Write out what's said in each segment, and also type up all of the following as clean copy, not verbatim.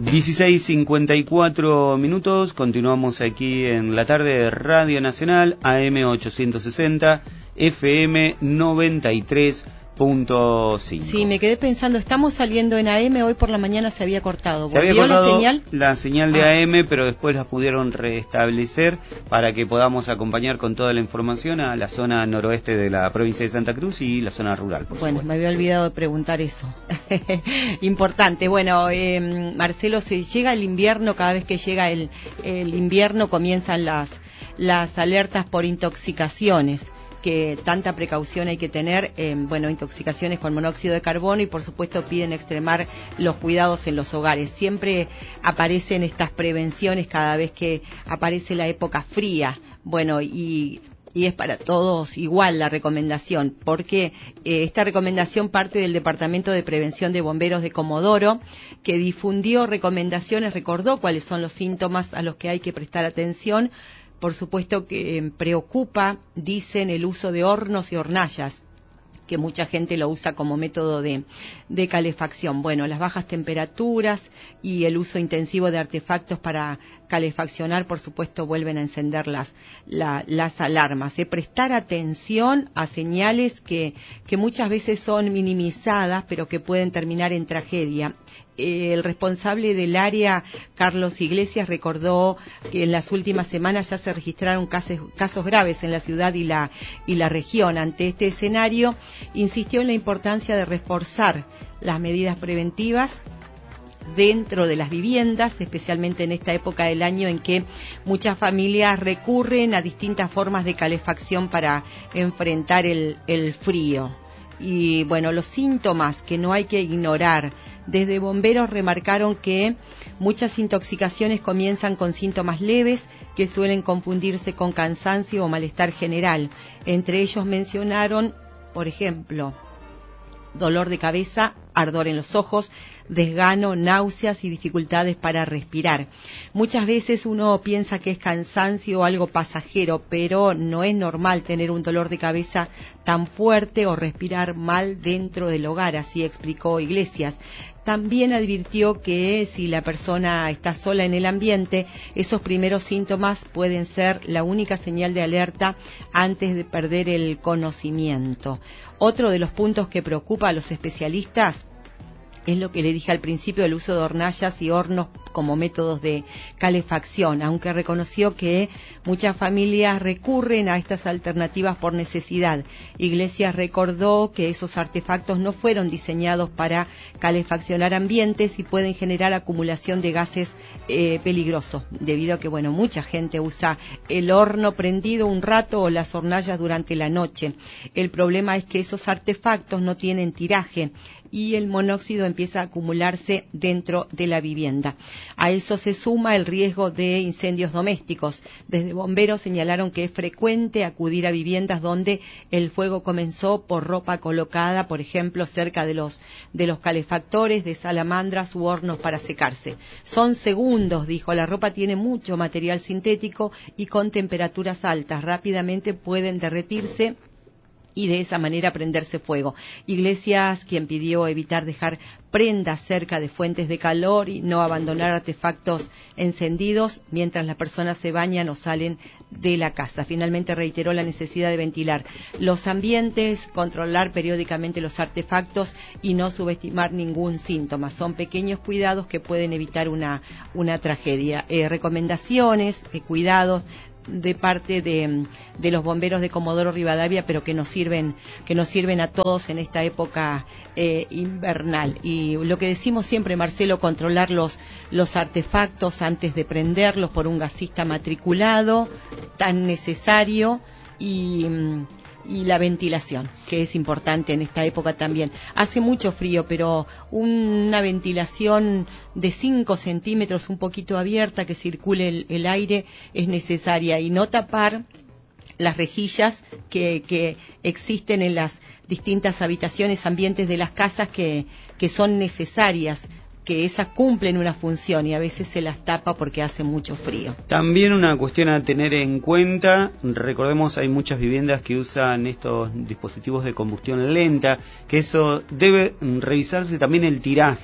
16:54 minutos, continuamos aquí en la tarde de Radio Nacional, AM 860, FM 93.5. Sí, me quedé pensando, estamos saliendo en AM, hoy por la mañana se había cortado. Se había cortado la señal de AM, pero después la pudieron restablecer para que podamos acompañar con toda la información a la zona noroeste de la provincia de Santa Cruz y la zona rural, por Bueno, supuesto. Me había olvidado de preguntar eso. Importante. Bueno, Marcelo, si llega el invierno, cada vez que llega el invierno comienzan las alertas por intoxicaciones, que tanta precaución hay que tener, intoxicaciones con monóxido de carbono, y por supuesto piden extremar los cuidados en los hogares. Siempre aparecen estas prevenciones cada vez que aparece la época fría. Bueno, y es para todos igual la recomendación, porque esta recomendación parte del Departamento de Prevención de Bomberos de Comodoro, que difundió recomendaciones, recordó cuáles son los síntomas a los que hay que prestar atención. Por supuesto que preocupa, dicen, el uso de hornos y hornallas, que mucha gente lo usa como método de calefacción. Bueno, las bajas temperaturas y el uso intensivo de artefactos para calefaccionar, por supuesto, vuelven a encender las alarmas. Prestar atención a señales que muchas veces son minimizadas, pero que pueden terminar en tragedia. El responsable del área, Carlos Iglesias, recordó que en las últimas semanas ya se registraron casos graves en la ciudad y la región. Ante este escenario, insistió en la importancia de reforzar las medidas preventivas dentro de las viviendas, especialmente en esta época del año en que muchas familias recurren a distintas formas de calefacción para enfrentar el frío. Y bueno, los síntomas que no hay que ignorar. Desde bomberos remarcaron que muchas intoxicaciones comienzan con síntomas leves que suelen confundirse con cansancio o malestar general. Entre ellos mencionaron, por ejemplo, dolor de cabeza, ardor en los ojos, desgano, náuseas y dificultades para respirar. Muchas veces uno piensa que es cansancio o algo pasajero, pero no es normal tener un dolor de cabeza tan fuerte o respirar mal dentro del hogar, así explicó Iglesias. También advirtió que si la persona está sola en el ambiente, esos primeros síntomas pueden ser la única señal de alerta antes de perder el conocimiento. Otro de los puntos que preocupa a los especialistas es lo que le dije al principio, el uso de hornallas y hornos como métodos de calefacción, aunque reconoció que muchas familias recurren a estas alternativas por necesidad. Iglesias recordó que esos artefactos no fueron diseñados para calefaccionar ambientes y pueden generar acumulación de gases peligrosos, debido a que, mucha gente usa el horno prendido un rato o las hornallas durante la noche. El problema es que esos artefactos no tienen tiraje y el monóxido empieza a acumularse dentro de la vivienda. A eso se suma el riesgo de incendios domésticos. Desde bomberos señalaron que es frecuente acudir a viviendas donde el fuego comenzó por ropa colocada, por ejemplo, cerca de los calefactores, de salamandras u hornos para secarse. Son segundos, dijo, la ropa tiene mucho material sintético y con temperaturas altas rápidamente pueden derretirse y de esa manera prenderse fuego. Iglesias, quien pidió evitar dejar prendas cerca de fuentes de calor y no abandonar artefactos encendidos mientras las personas se bañan o salen de la casa. Finalmente reiteró la necesidad de ventilar los ambientes, controlar periódicamente los artefactos y no subestimar ningún síntoma. Son pequeños cuidados que pueden evitar una tragedia. Recomendaciones, cuidados de parte de los bomberos de Comodoro Rivadavia, pero que nos sirven a todos en esta época invernal. Y lo que decimos siempre, Marcelo, controlar los artefactos antes de prenderlos por un gasista matriculado, tan necesario, y la ventilación, que es importante en esta época también. Hace mucho frío, pero una ventilación de 5 centímetros, un poquito abierta, que circule el aire, es necesaria, y no tapar las rejillas que existen en las distintas habitaciones, ambientes de las casas que son necesarias, que esas cumplen una función y a veces se las tapa porque hace mucho frío. También una cuestión a tener en cuenta, recordemos, hay muchas viviendas que usan estos dispositivos de combustión lenta, que eso debe revisarse también el tiraje.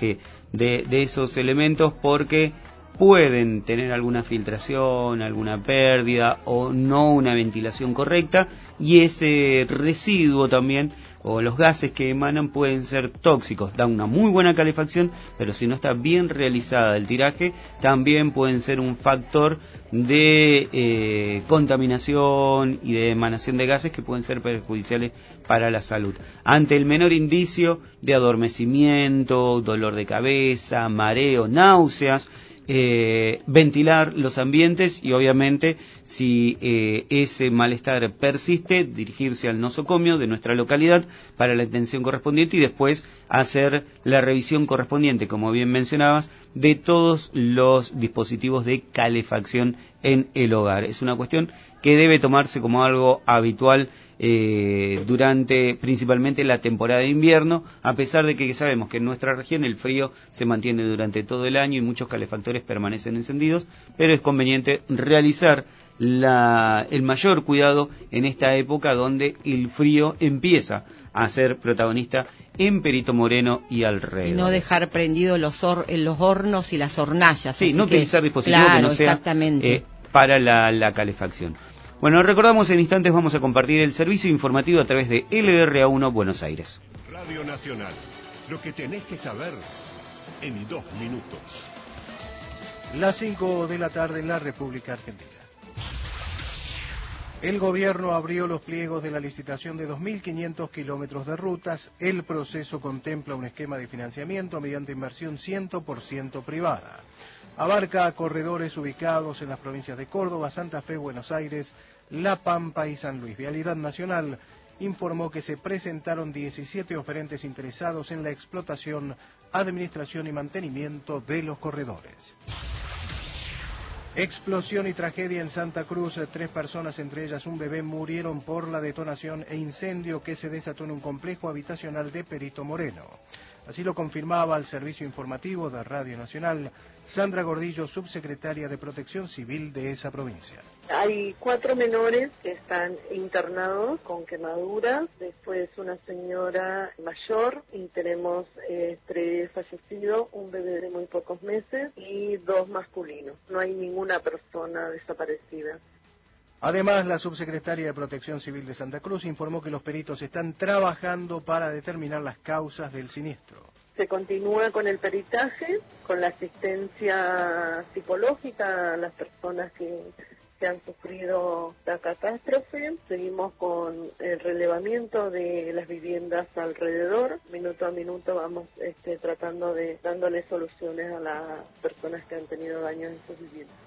de esos elementos, porque pueden tener alguna filtración, alguna pérdida o no una ventilación correcta, y ese residuo también, o los gases que emanan, pueden ser tóxicos. Da una muy buena calefacción, pero si no está bien realizada el tiraje, también pueden ser un factor de contaminación y de emanación de gases que pueden ser perjudiciales para la salud. Ante el menor indicio de adormecimiento, dolor de cabeza, mareo, náuseas, ventilar los ambientes, y obviamente si ese malestar persiste, dirigirse al nosocomio de nuestra localidad para la atención correspondiente, y después hacer la revisión correspondiente, como bien mencionabas, de todos los dispositivos de calefacción en el hogar. Es una cuestión que debe tomarse como algo habitual durante principalmente la temporada de invierno, a pesar de que sabemos que en nuestra región el frío se mantiene durante todo el año y muchos calefactores permanecen encendidos, pero es conveniente realizar el mayor cuidado en esta época donde el frío empieza a ser protagonista en Perito Moreno y alrededor. Y no dejar prendidos los hornos y las hornallas. Sí, no utilizar dispositivos que no sean para la calefacción. Bueno, recordamos, en instantes vamos a compartir el servicio informativo a través de LRA1 Buenos Aires. Radio Nacional, lo que tenés que saber en 2 minutos. Las 5 de la tarde en la República Argentina. El gobierno abrió los pliegos de la licitación de 2.500 kilómetros de rutas. El proceso contempla un esquema de financiamiento mediante inversión 100% privada. Abarca corredores ubicados en las provincias de Córdoba, Santa Fe, Buenos Aires, La Pampa y San Luis. Vialidad Nacional informó que se presentaron 17 oferentes interesados en la explotación, administración y mantenimiento de los corredores. Explosión y tragedia en Santa Cruz. 3 personas, entre ellas un bebé, murieron por la detonación e incendio que se desató en un complejo habitacional de Perito Moreno. Así lo confirmaba al servicio informativo de Radio Nacional Sandra Gordillo, subsecretaria de Protección Civil de esa provincia. Hay 4 menores que están internados con quemaduras, después una señora mayor, y tenemos 3 fallecidos, un bebé de muy pocos meses y 2 masculinos. No hay ninguna persona desaparecida. Además, la subsecretaria de Protección Civil de Santa Cruz informó que los peritos están trabajando para determinar las causas del siniestro. Se continúa con el peritaje, con la asistencia psicológica a las personas que han sufrido la catástrofe. Seguimos con el relevamiento de las viviendas alrededor. Minuto a minuto vamos tratando de dándole soluciones a las personas que han tenido daños en sus viviendas.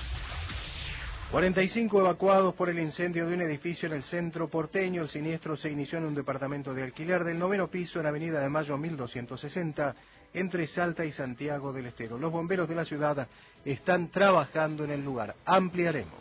45 evacuados por el incendio de un edificio en el centro porteño. El siniestro se inició en un departamento de alquiler del 9º piso en Avenida de Mayo 1260, entre Salta y Santiago del Estero. Los bomberos de la ciudad están trabajando en el lugar. Ampliaremos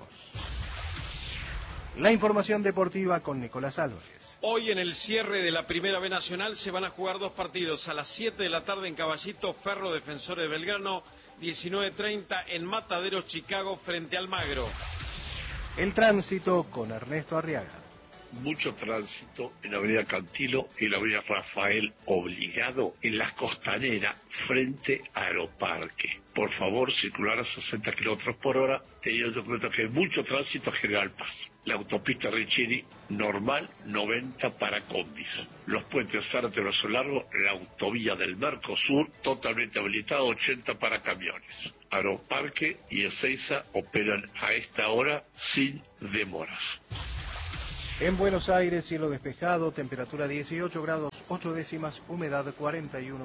la información deportiva con Nicolás Álvarez. Hoy, en el cierre de la Primera B Nacional, se van a jugar 2 partidos. A las 7 de la tarde en Caballito, Ferro Defensores de Belgrano, 19:30 en Mataderos, Chicago, frente al Magro. El tránsito con Ernesto Arriaga. Mucho tránsito en la avenida Cantilo y la avenida Rafael Obligado en las Costaneras frente a Aeroparque. Por favor, circular a 60 kilómetros por hora, teniendo en cuenta que hay mucho tránsito a General Paz. La autopista Riccieri normal, 90 para combis. Los puentes Zárate Brazo Largo, la autovía del Mercosur totalmente habilitada, 80 para camiones. Aeroparque y Ezeiza operan a esta hora sin demoras. En Buenos Aires, cielo despejado, temperatura 18 grados 8 décimas, humedad 41%.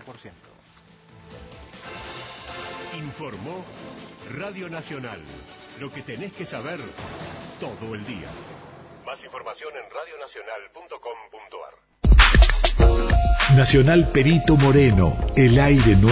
Informó Radio Nacional. Lo que tenés que saber todo el día. Más información en radionacional.com.ar. Nacional Perito Moreno, el aire nuevo.